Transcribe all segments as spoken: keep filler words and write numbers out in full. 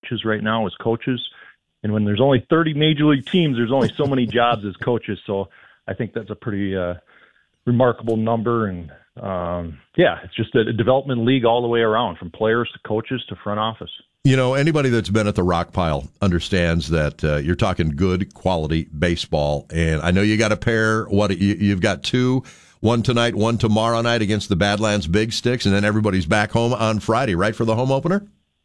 coaches right now as coaches. And when there's only thirty major league teams, there's only so many jobs as coaches. So I think that's a pretty uh, remarkable number. And, um, yeah, it's just a development league all the way around, from players to coaches to front office. You know, anybody that's been at the Rock Pile understands that uh, you're talking good quality baseball. And I know you got a pair. What you, you've got two, one tonight, one tomorrow night against the Badlands Big Sticks, and then everybody's back home on Friday, right, for the home opener?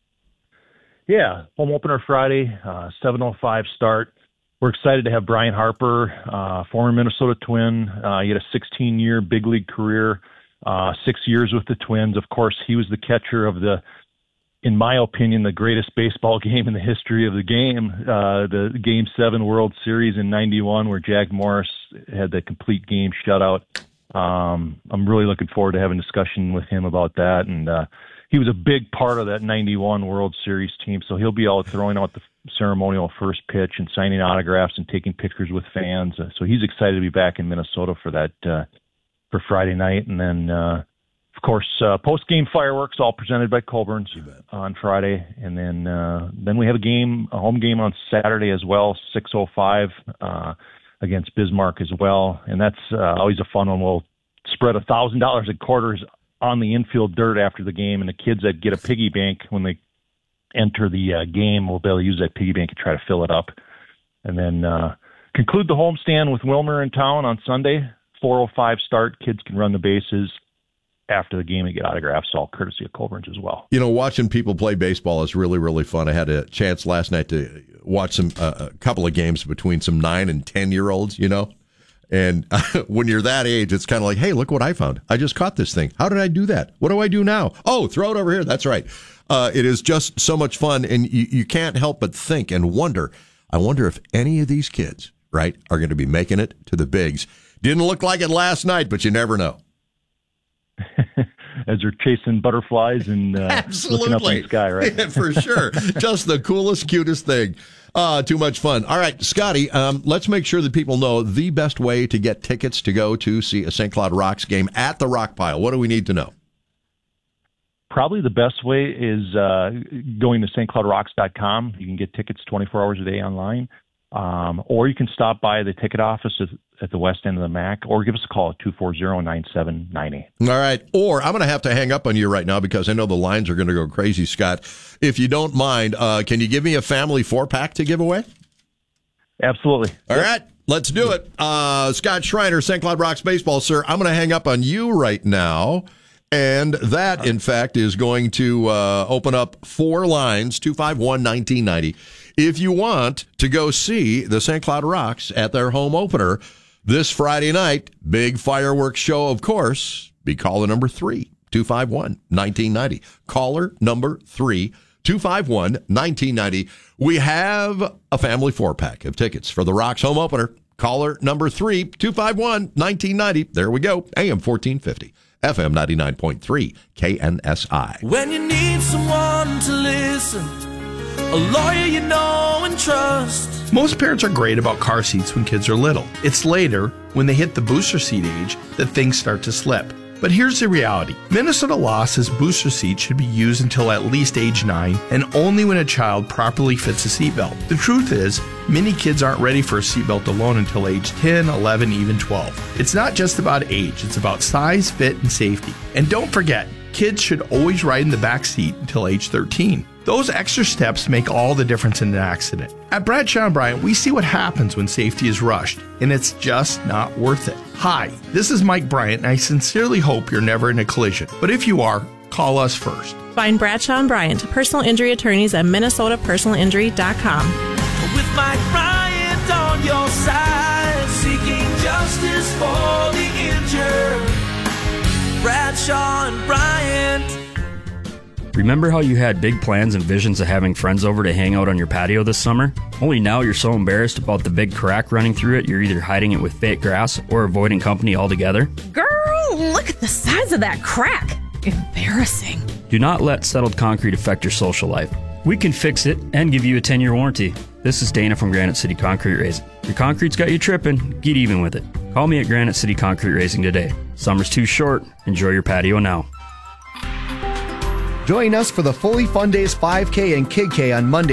Yeah, home opener Friday, uh, seven oh five start. We're excited to have Brian Harper, uh, former Minnesota Twin. Uh, he had a sixteen-year big league career, uh, six years with the Twins. Of course, he was the catcher of the, in my opinion, the greatest baseball game in the history of the game, uh, the Game seven World Series in ninety-one, where Jack Morris had the complete game shutout. Um, I'm really looking forward to having a discussion with him about that. And uh, he was a big part of that ninety-one World Series team, so he'll be out throwing out the ceremonial first pitch and signing autographs and taking pictures with fans. Uh, so he's excited to be back in Minnesota for that, uh, for Friday night. And then, uh, of course, uh, post-game fireworks, all presented by Colburn's on Friday. And then uh, then we have a game, a home game on Saturday as well, six oh five uh, against Bismarck as well. And that's uh, always a fun one. We'll spread one thousand dollars in quarters on the infield dirt after the game, and the kids that get a piggy bank when they enter the uh, game will be able to use that piggy bank and try to fill it up. And then uh, conclude the homestand with Wilmer in town on Sunday, four oh five start. Kids can run the bases. After the game, and get autographs, all courtesy of Colburn's as well. You know, watching people play baseball is really, really fun. I had a chance last night to watch some uh, a couple of games between some nine and ten year olds. You know, and uh, when you're that age, it's kind of like, hey, look what I found! I just caught this thing. How did I do that? What do I do now? Oh, throw it over here. That's right. Uh, it is just so much fun, and you, you can't help but think and wonder. I wonder if any of these kids, right, are going to be making it to the bigs. Didn't look like it last night, but you never know. As they're chasing butterflies and uh, looking up in the sky, right? Yeah, for sure. Just the coolest, cutest thing. Uh, too much fun. All right, Scotty, um, let's make sure that people know the best way to get tickets to go to see a Saint Cloud Rocks game at the Rock Pile. What do we need to know? Probably the best way is uh, going to st cloud rocks dot com. You can get tickets twenty-four hours a day online. Um, or you can stop by the ticket office at, at the west end of the M A C, or give us a call at two four zero, nine seven nine eight. All right. Or I'm going to have to hang up on you right now because I know the lines are going to go crazy, Scott. If you don't mind, uh, can you give me a family four-pack to give away? Absolutely. All right. Let's do it. Uh, Scott Schreiner, Saint Cloud Rocks Baseball. Sir, I'm going to hang up on you right now. And that, in fact, is going to uh, open up four lines, two five one, one nine nine zero. If you want to go see the Saint Cloud Rocks at their home opener this Friday night, big fireworks show, of course, be caller number three, two five one, one nine nine zero. Caller number three, two five one, one nine nine zero. We have a family four-pack of tickets for the Rocks home opener. Caller number three, two five one, one nine nine zero. There we go. A M fourteen fifty. F M ninety-nine point three, K N S I. When you need someone to listen, a lawyer you know and trust. Most parents are great about car seats when kids are little. It's later, when they hit the booster seat age, that things start to slip. But here's the reality. Minnesota law says booster seats should be used until at least age nine and only when a child properly fits a seatbelt. The truth is, many kids aren't ready for a seatbelt alone until age ten, eleven, even twelve. It's not just about age, it's about size, fit, and safety. And don't forget, kids should always ride in the back seat until age thirteen. Those extra steps make all the difference in an accident. At Bradshaw and Bryant, we see what happens when safety is rushed, and it's just not worth it. Hi, this is Mike Bryant, and I sincerely hope you're never in a collision. But if you are, call us first. Find Bradshaw and Bryant, personal injury attorneys at minnesota personal injury dot com. With Mike Bryant on your side, seeking justice for the injured. Bradshaw and Bryant. Remember how you had big plans and visions of having friends over to hang out on your patio this summer? Only now you're so embarrassed about the big crack running through it, you're either hiding it with fake grass or avoiding company altogether? Girl, look at the size of that crack. Embarrassing. Do not let settled concrete affect your social life. We can fix it and give you a ten-year warranty. This is Dana from Granite City Concrete Raising. Your concrete's got you tripping, get even with it. Call me at Granite City Concrete Raising today. Summer's too short. Enjoy your patio now. Join us for the Fully Fun Days five K and Kid K on Monday.